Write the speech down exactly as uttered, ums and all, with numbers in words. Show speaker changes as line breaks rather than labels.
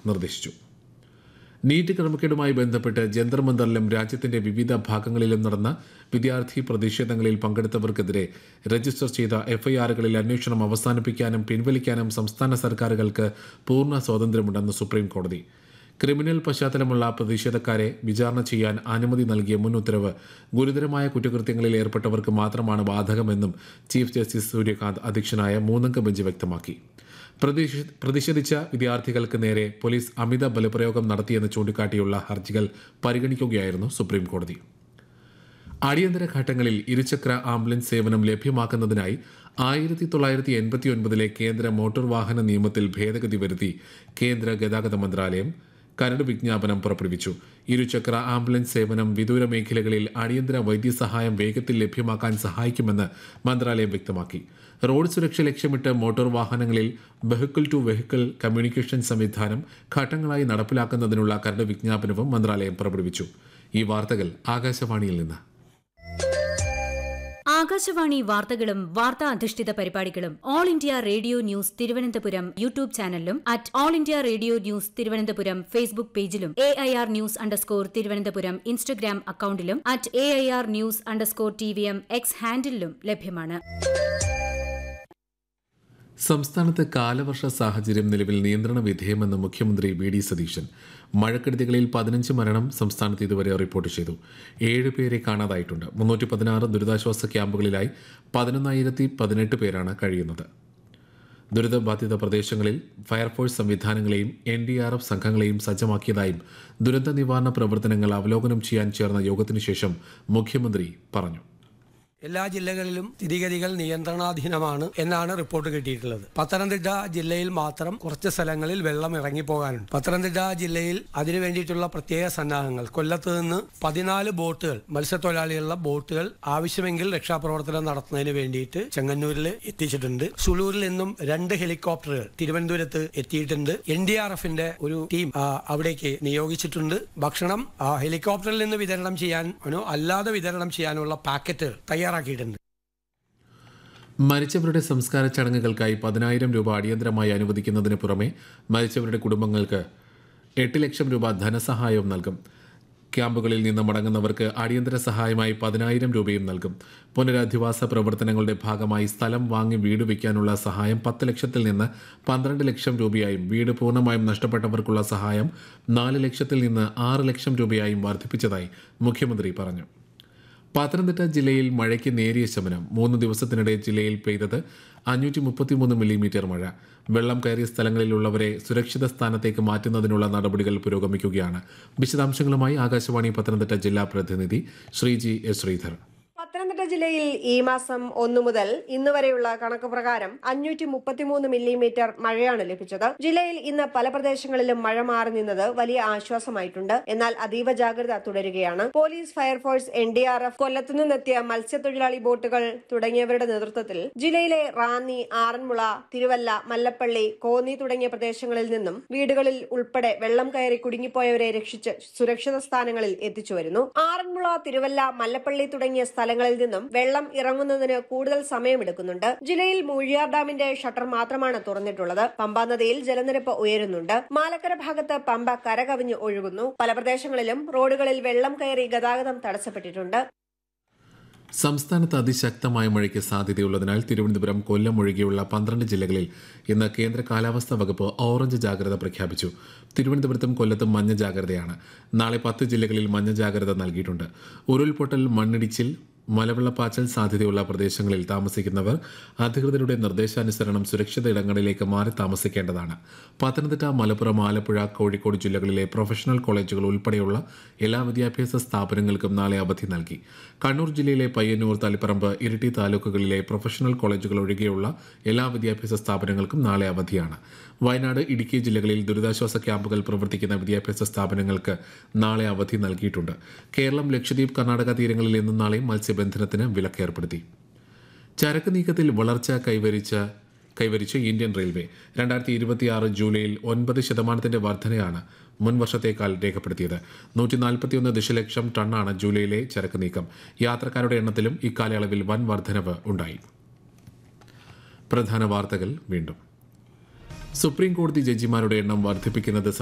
നിർദ്ദേശിച്ചു. നീറ്റ് ക്രമക്കേടുമായി ബന്ധപ്പെട്ട് ജന്തർ മന്ദറിലും രാജ്യത്തിന്റെ വിവിധ ഭാഗങ്ങളിലും നടന്ന വിദ്യാർത്ഥി പ്രതിഷേധങ്ങളിൽ പങ്കെടുത്തവർക്കെതിരെ രജിസ്റ്റർ ചെയ്ത എഫ്ഐആറുകളിൽ അന്വേഷണം അവസാനിപ്പിക്കാനും പിൻവലിക്കാനും സംസ്ഥാന സർക്കാരുകൾക്ക് പൂർണ്ണ സ്വാതന്ത്ര്യമുണ്ടെന്ന് സുപ്രീം കോടതി. ക്രിമിനൽ പശ്ചാത്തലമുള്ള പ്രതിഷേധക്കാരെ വിചാരണ ചെയ്യാൻ അനുമതി നൽകിയ മുൻ ഉത്തരവ് ഗുരുതരമായ കുറ്റകൃത്യങ്ങളിൽ ഏർപ്പെട്ടവർക്ക് മാത്രമാണ് ബാധകമെന്നും ചീഫ് ജസ്റ്റിസ് സൂര്യകാന്ത് അധ്യക്ഷനായ മൂന്നംഗ ബെഞ്ച് വ്യക്തമാക്കി. പ്രതിഷേധിച്ച വിദ്യാർത്ഥികൾക്ക് നേരെ പോലീസ് അമിത ബലപ്രയോഗം നടത്തിയെന്ന് ചൂണ്ടിക്കാട്ടിയുള്ള ഹർജികൾ പരിഗണിക്കുകയായിരുന്നു സുപ്രീം കോടതി. അടിയന്തര ഘട്ടങ്ങളിൽ ഇരുചക്ര ആംബുലൻസ് സേവനം ലഭ്യമാക്കുന്നതിനായി ആയിരത്തി തൊള്ളായിരത്തി എൺപത്തി ഒൻപതിലെ കേന്ദ്ര മോട്ടോർ വാഹന നിയമത്തിൽ ഭേദഗതി വരുത്തി കേന്ദ്ര ഗതാഗത മന്ത്രാലയം കരട് വിജ്ഞാപനം പുറപ്പെടുവിച്ചു. ഇരുചക്ര ആംബുലൻസ് സേവനം വിദൂര മേഖലകളിൽ അടിയന്തര വൈദ്യസഹായം വേഗത്തിൽ ലഭ്യമാക്കാൻ സഹായിക്കുമെന്ന് മന്ത്രാലയം വ്യക്തമാക്കി. റോഡ് സുരക്ഷ ലക്ഷ്യമിട്ട് മോട്ടോർ വാഹനങ്ങളിൽ വെഹിക്കിൾ ടു വെഹിക്കിൾ കമ്മ്യൂണിക്കേഷൻ സംവിധാനം ഘട്ടങ്ങളായി നടപ്പിലാക്കുന്നതിനുള്ള കരട് വിജ്ഞാപനവും മന്ത്രാലയം പുറപ്പെടുവിച്ചു. ഈ വാർത്തകൾ ആകാശവാണിയിൽ നിന്ന്.
ആകാശവാണി വാർത്തകളും വാർത്താ അധിഷ്ഠിത പരിപാടികളും all India radio news Thiruvananthapuram YouTube ചാനലിലും at all India radio news Thiruvananthapuram Facebook പേജിലും A I R news underscore Thiruvananthapuram Instagram അക്കൌണ്ടിലും at A I R news underscore T V M X ഹാൻഡിലും ലഭ്യമാണ്.
സംസ്ഥാനത്ത് കാലവർഷ സാഹചര്യം നിലവിൽ നിയന്ത്രണ വിധേയമെന്ന് മുഖ്യമന്ത്രി വി ഡി സതീശൻ. മഴക്കെടുതികളിൽ പതിനഞ്ച് മരണം സംസ്ഥാനത്ത് ഇതുവരെ റിപ്പോർട്ട് ചെയ്തു. ഏഴ് പേരെ കാണാതായിട്ടുണ്ട്. മുന്നൂറ്റി പതിനാറ് ദുരിതാശ്വാസ ക്യാമ്പുകളിലായി പതിനൊന്നായിരത്തി പതിനെട്ട് പേരാണ് കഴിയുന്നത്. ദുരിതബാധിത പ്രദേശങ്ങളിൽ fire force സംവിധാനങ്ങളെയും N D R F സംഘങ്ങളെയും സജ്ജമാക്കിയതായും ദുരന്ത നിവാരണ പ്രവർത്തനങ്ങൾ അവലോകനം ചെയ്യാൻ ചേർന്ന യോഗത്തിനു ശേഷം മുഖ്യമന്ത്രി പറഞ്ഞു.
എല്ലാ ജില്ലകളിലും സ്ഥിതിഗതികൾ നിയന്ത്രണാധീനമാണ് എന്നാണ് റിപ്പോർട്ട് കിട്ടിയിട്ടുള്ളത്. പത്തനംതിട്ട ജില്ലയിൽ മാത്രം കുറച്ച് സ്ഥലങ്ങളിൽ വെള്ളം ഇറങ്ങിപ്പോകാനുണ്ട്. പത്തനംതിട്ട ജില്ലയിൽ അതിനു വേണ്ടിയിട്ടുള്ള പ്രത്യേക സന്നാഹങ്ങൾ കൊല്ലത്ത് നിന്ന് പതിനാല് ബോട്ടുകൾ മത്സ്യത്തൊഴിലാളികളുടെ ബോട്ടുകൾ ആവശ്യമെങ്കിൽ രക്ഷാപ്രവർത്തനം നടത്തുന്നതിന് വേണ്ടിയിട്ട് ചെങ്ങന്നൂരിൽ എത്തിച്ചിട്ടുണ്ട്. സുളൂരിൽ നിന്നും രണ്ട് ഹെലികോപ്റ്ററുകൾ തിരുവനന്തപുരത്ത് എത്തിയിട്ടുണ്ട്. എൻ ഡി ആർ എഫിന്റെ ഒരു ടീം അവിടേക്ക് നിയോഗിച്ചിട്ടുണ്ട്. ഭക്ഷണം ഹെലികോപ്റ്ററിൽ നിന്ന് വിതരണം ചെയ്യാനോ അല്ലാതെ വിതരണം ചെയ്യാനുള്ള പാക്കറ്റുകൾ തയ്യാറാക്കി.
മരിച്ചവരുടെ സംസ്കാര ചടങ്ങുകൾക്കായി പതിനായിരം രൂപ അടിയന്തരമായി അനുവദിക്കുന്നതിന് പുറമെ മരിച്ചവരുടെ കുടുംബങ്ങൾക്ക് എട്ട് ലക്ഷം രൂപ ധനസഹായവും നൽകും. ക്യാമ്പുകളിൽ നിന്ന് മടങ്ങുന്നവർക്ക് അടിയന്തര സഹായമായി പതിനായിരം രൂപയും നൽകും. പുനരധിവാസ പ്രവർത്തനങ്ങളുടെ ഭാഗമായി സ്ഥലം വാങ്ങി വീട് വയ്ക്കാനുള്ള സഹായം പത്ത് ലക്ഷത്തിൽ നിന്ന് പന്ത്രണ്ട് ലക്ഷം രൂപയായും വീട് പൂർണ്ണമായും നഷ്ടപ്പെട്ടവർക്കുള്ള സഹായം നാല് ലക്ഷത്തിൽ നിന്ന് ആറ് ലക്ഷം രൂപയായും വർദ്ധിപ്പിച്ചതായി മുഖ്യമന്ത്രി പറഞ്ഞു. പത്തനംതിട്ട ജില്ലയിൽ മഴയ്ക്ക് നേരിയ ശമനം. മൂന്ന് ദിവസത്തിനിടെ ജില്ലയിൽ പെയ്തത് അഞ്ഞൂറ്റി മുപ്പത്തിമൂന്ന് മില്ലിമീറ്റർ മഴ. വെള്ളം കയറിയ സ്ഥലങ്ങളിലുള്ളവരെ സുരക്ഷിത സ്ഥാനത്തേക്ക് മാറ്റുന്നതിനുള്ള നടപടികൾ പുരോഗമിക്കുകയാണ്. വിശദാംശങ്ങളുമായി ആകാശവാണി പത്തനംതിട്ട ജില്ലാ പ്രതിനിധി ശ്രീജി എസ് ശ്രീധർ.
പത്തനംതിട്ട ജില്ലയിൽ ഈ മാസം ഒന്നു മുതൽ ഇന്ന് വരെയുള്ള കണക്ക് പ്രകാരം അഞ്ഞൂറ്റി മുപ്പത്തിമൂന്ന് മില്ലിമീറ്റർ മഴയാണ് ലഭിച്ചത്. ജില്ലയിൽ ഇന്ന് പല പ്രദേശങ്ങളിലും മഴ മാറി നിന്നത് വലിയ ആശ്വാസമായിട്ടുണ്ട്. എന്നാൽ അതീവ ജാഗ്രത തുടരുകയാണ്. Police, fire force, N D R F, കൊല്ലത്തു നിന്നെത്തിയ മത്സ്യത്തൊഴിലാളി ബോട്ടുകൾ തുടങ്ങിയവരുടെ നേതൃത്വത്തിൽ ജില്ലയിലെ റാന്നി, ആറന്മുള, തിരുവല്ല, മല്ലപ്പള്ളി, കോന്നി തുടങ്ങിയ പ്രദേശങ്ങളിൽ നിന്നും വീടുകളിൽ ഉൾപ്പെടെ വെള്ളം കയറി കുടുങ്ങിപ്പോയവരെ രക്ഷിച്ച് സുരക്ഷിത സ്ഥാനങ്ങളിൽ എത്തിച്ചുവരുന്നു. ആറന്മുള, തിരുവല്ല, മല്ലപ്പള്ളി തുടങ്ങിയ സ്ഥലങ്ങളിൽ നിന്നും വെള്ളം ഇറങ്ങുന്നതിന് കൂടുതൽ സമയമെടുക്കുന്നുണ്ട്. ജില്ലയിൽ മൂഴിയാർ ഡാമിന്റെ ഷട്ടർ മാത്രമാണ് തുറന്നിട്ടുള്ളത്. പമ്പാ നദിയിൽ ജലനിരപ്പ് ഉയരുന്നുണ്ട്. മാലക്കര ഭാഗത്ത് പമ്പ കരകവിഞ്ഞ് ഒഴുകുന്നു. പല പ്രദേശങ്ങളിലും റോഡുകളിൽ വെള്ളം കയറി ഗതാഗതം തടസ്സപ്പെട്ടിട്ടുണ്ട്.
സംസ്ഥാനത്ത് അതിശക്തമായ മഴയ്ക്ക് സാധ്യതയുള്ളതിനാൽ തിരുവനന്തപുരം, കൊല്ലം ഒഴികെയുള്ള പന്ത്രണ്ട് ജില്ലകളിൽ ഇന്ന് കേന്ദ്ര കാലാവസ്ഥാ വകുപ്പ് ഓറഞ്ച് ജാഗ്രത പ്രഖ്യാപിച്ചു. തിരുവനന്തപുരത്തും കൊല്ലത്തും മഞ്ഞ ജാഗ്രതയാണ്. നാളെ പത്ത് ജില്ലകളിൽ മഞ്ഞ ജാഗ്രത നൽകിയിട്ടുണ്ട്. ഉരുൾപൊട്ടൽ, മണ്ണിടിച്ചിൽ, മലവെള്ളപ്പാച്ചൽ സാധ്യതയുള്ള പ്രദേശങ്ങളിൽ താമസിക്കുന്നവർ അധികൃതരുടെ നിർദ്ദേശാനുസരണം സുരക്ഷിത ഇടങ്ങളിലേക്ക് മാറി താമസിക്കേണ്ടതാണ്. പത്തനംതിട്ട, മലപ്പുറം, ആലപ്പുഴ, കോഴിക്കോട് ജില്ലകളിലെ പ്രൊഫഷണൽ കോളേജുകൾ ഉൾപ്പെടെയുള്ള എല്ലാ വിദ്യാഭ്യാസ സ്ഥാപനങ്ങൾക്കും നാളെ അവധി നൽകി. കണ്ണൂർ ജില്ലയിലെ പയ്യന്നൂർ, തളിപ്പറമ്പ്, ഇരിട്ടി താലൂക്കുകളിലെ പ്രൊഫഷണൽ കോളേജുകൾ ഒഴികെയുള്ള എല്ലാ വിദ്യാഭ്യാസ സ്ഥാപനങ്ങൾക്കും നാളെ അവധിയാണ്. വയനാട്, ഇടുക്കി ജില്ലകളിൽ ദുരിതാശ്വാസ ക്യാമ്പുകൾ പ്രവർത്തിക്കുന്ന വിദ്യാഭ്യാസ സ്ഥാപനങ്ങൾക്ക് നാളെ അവധി നൽകിയിട്ടുണ്ട്. കേരളം, ലക്ഷദ്വീപ്, കർണാടക തീരങ്ങളിൽ ഇന്നും നാളെയും മത്സ്യബന്ധനത്തിന് വിലക്കേർപ്പെടുത്തി. ചരക്ക് നീക്കത്തിൽ വളർച്ച കൈവരിച്ച കൈവരിച്ച് ഇന്ത്യൻ റെയിൽവേ രണ്ടായിരത്തി ഇരുപത്തിയാറ് ജൂലൈയിൽ ഒൻപത് ശതമാനത്തിന്റെ വർധനയാണ് മുൻ വർഷത്തേക്കാൾ രേഖപ്പെടുത്തിയത്. നൂറ്റി നാൽപ്പത്തിയൊന്ന് ദശലക്ഷം ടണ്ണാണ് ജൂലൈയിലെ ചരക്ക് നീക്കം. യാത്രക്കാരുടെ എണ്ണത്തിലും ഇക്കാലയളവിൽ വൻ വർധനവ് ഉണ്ടായി. പ്രധാന വാർത്തകൾ വീണ്ടും. സുപ്രീം കോടതി ജഡ്ജിമാരുടെ എണ്ണം വർദ്ധിപ്പിക്കുന്നത്